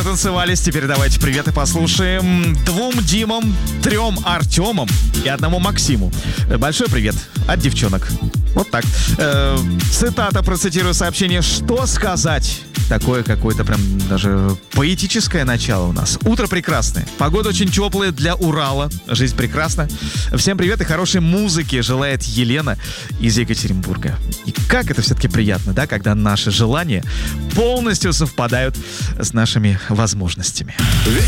Натанцевались, теперь давайте приветы послушаем 2 Димам, 3 Артемам и 1 Максиму. Большой привет от девчонок. Вот так. Цитата, процитирую сообщение. Что сказать? Такое какое-то прям даже поэтическое начало у нас. Утро прекрасное. Погода очень теплая для Урала. Жизнь прекрасна. Всем привет и хорошей музыки желает Елена из Екатеринбурга. И как это все-таки приятно, да, когда наши желания полностью совпадают с нашими возможностями.